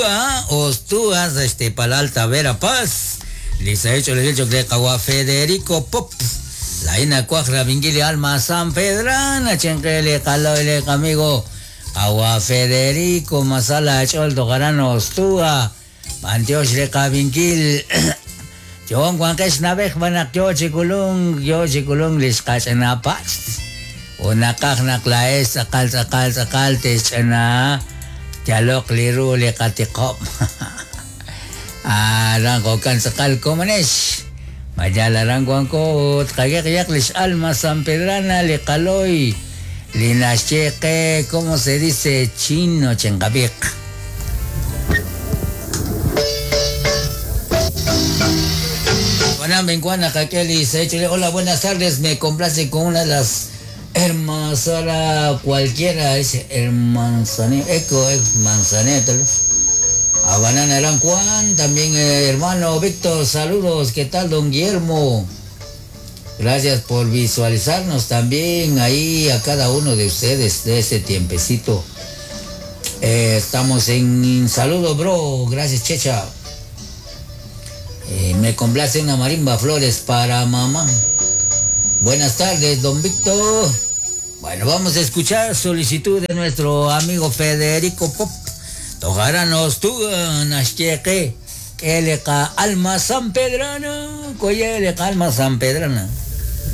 Ostuas, Palalta Vera Paz. Les ha hecho el hecho que Cagua Federico Pop. La ina cuajra vingili alma San Pedrana, chenquele caloile amigo. Agua Federico, masala choldo garano Ostua. Mantiosh le cabingil. Yo cuan que es navej banak yo chiculung lis kachana pas. Una kagna klaes sakal chana. Jalok liru le katikop. Rangko kan sakal komanesh. Majala rangkuan ko kayak lis alma San Pedrana le kaloy. Linas cheque, ¿cómo se dice? Chino chengabik. Hola, buenas tardes. Me complace con una de las hermanas cualquiera. Dice Eco Manzaneta. A Banana Arancuán. También hermano Víctor. Saludos. ¿Qué tal, don Guillermo? Gracias por visualizarnos también ahí a cada uno de ustedes de ese tiempecito. Estamos en saludo, bro. Gracias, Checha. Me complace una marimba flores para mamá. Buenas tardes, don Víctor. Bueno, vamos a escuchar solicitud de nuestro amigo Federico Pop. Tojaranos tú, Nashcheque, que le ca alma San Pedrana, coye le alma San Pedrana.